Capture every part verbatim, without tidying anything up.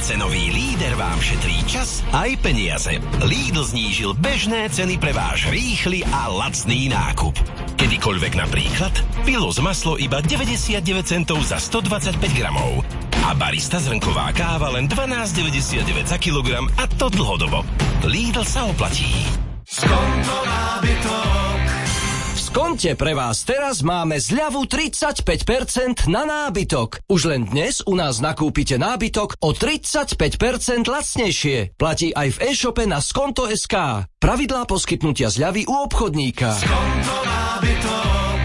cenový líder vám šetrí čas aj peniaze. Lidl znížil bežné ceny pre váš rýchly a lacný nákup. Kedykoľvek napríklad Pilos maslo iba deväťdesiatdeväť centov za stodvadsaťpäť gramov. A barista zrnková káva len dvanásť deväťdesiatdeväť za kilogram, a to dlhodobo. Lidl sa oplatí. Skonto nábytok. V Skonte pre vás teraz máme zľavu tridsaťpäť percent na nábytok. Už len dnes u nás nakúpite nábytok o tridsaťpäť percent lacnejšie. Platí aj v e-shope na skonto bodka es ká. Pravidlá poskytnutia zľavy u obchodníka. Skonto nábytok.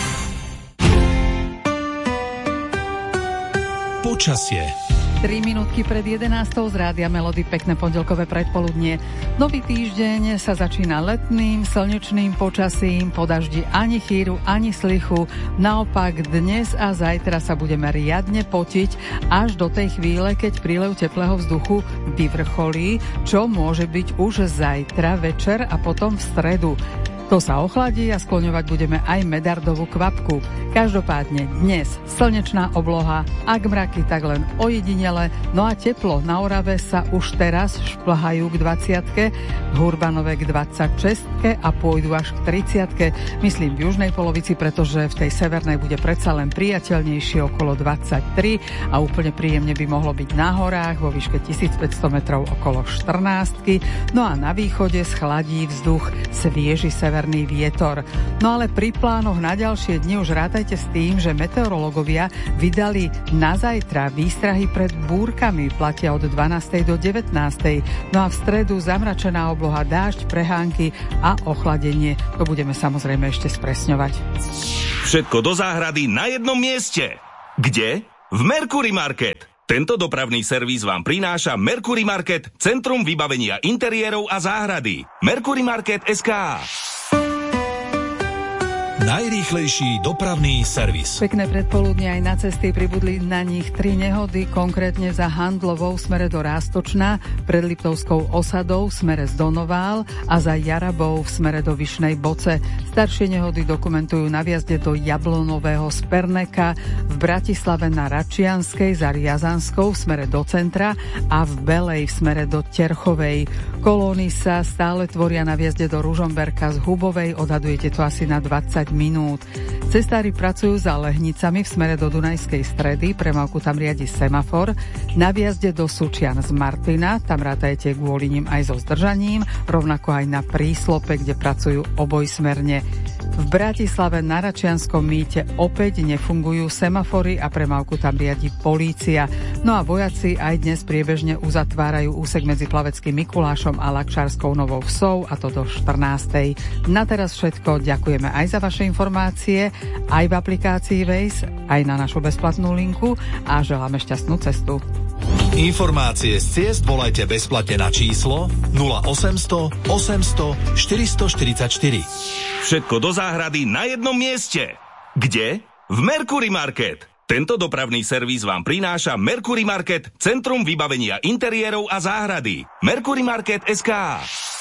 Počasie. tri minútky pred jedenástou z Rádia Melody, pekné pondelkové predpoludnie. Nový týždeň sa začína letným, slnečným počasím, po daždi ani chýru, ani slichu. Naopak dnes a zajtra sa budeme riadne potiť až do tej chvíle, keď prílev teplého vzduchu vyvrcholí, čo môže byť už zajtra večer a potom v stredu. To sa ochladí a skloňovať budeme aj medardovú kvapku. Každopádne dnes slnečná obloha, ak mraky, tak len ojedinele, no a teplo na Orave sa už teraz šplhajú k dvadsiatke, v Hurbanove k dvadsaťšestke a pôjdu až k tridsiatke. Myslím v južnej polovici, pretože v tej severnej bude predsa len priateľnejšie okolo dvadsaťtri a úplne príjemne by mohlo byť na horách vo výške tisícpäťsto metrov okolo štrnástky. No a na východe schladí vzduch svieži severný vietor. No ale pri plánoch na ďalšie dni už rátajte s tým, že meteorológovia vydali na zajtra výstrahy pred búrkami, platia od dvanástej do devätnástej. No a v stredu zamračená obloha, dážď, prehánky a ochladenie. To budeme samozrejme ešte spresňovať. Všetko do záhrady na jednom mieste. Kde? V Mercury Market. Tento dopravný servis vám prináša Mercury Market, centrum vybavenia interiérov a záhrady. Mercury Market bodka es ká. Najrýchlejší dopravný servis. Pekné predpoludne, aj na cesty pribudli na nich tri nehody, konkrétne za Handlovou v smere do Rástočna, pred Liptovskou osadou v smere z Donovál a za Jarabou v smere do Vyšnej Boce. Staršie nehody dokumentujú na vjazde do Jablonového z Perneka, v Bratislave na Račianskej za Riazanskou v smere do centra a v Belej v smere do Terchovej. Kolóny sa stále tvoria na vjazde do Ružomberka z Hubovej, odhadujete to asi na dvadsať minút. Cestári pracujú za Lehnicami v smere do Dunajskej Stredy, premávku tam riadi semafor. Na vjazde do Sučian z Martina, tam rátajte kvôli nim aj so zdržaním, rovnako aj na Príslope, kde pracujú obojsmerne. V Bratislave na Račianskom mýte opäť nefungujú semafory a premávku tam riadi polícia. No a vojaci aj dnes priebežne uzatvárajú úsek medzi Plaveckým Mikulášom a Lakšárskou Novou Vsou, a to do štrnástej. Na teraz všetko, ďakujeme aj za vaše informácie, aj v aplikácii Waze, aj na našu bezplatnú linku a želáme šťastnú cestu. Informácie z ciest volajte bezplatne na číslo nula osemsto osemsto štyristoštyridsaťštyri. Všetko do záhrady na jednom mieste. Kde? V Mercury Market. Tento dopravný servis vám prináša Mercury Market, centrum vybavenia interiérov a záhrady. Mercury Market bodka es ká.